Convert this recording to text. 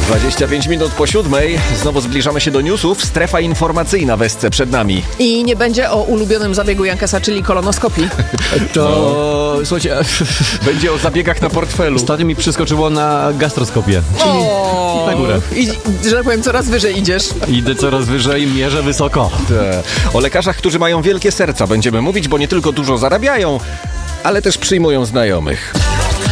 25 minut po 7. Znowu zbliżamy się do newsów. Strefa informacyjna w SC przed nami. I nie będzie o ulubionym zabiegu Jankesa, czyli kolonoskopii. Słuchajcie, Będzie o zabiegach na portfelu. ostatnio mi przyskoczyło na gastroskopię. Na górę. I, że tak powiem, coraz wyżej idziesz. Idę coraz wyżej, mierzę wysoko. O lekarzach, którzy mają wielkie serca będziemy mówić, bo nie tylko dużo zarabiają, ale też przyjmują znajomych.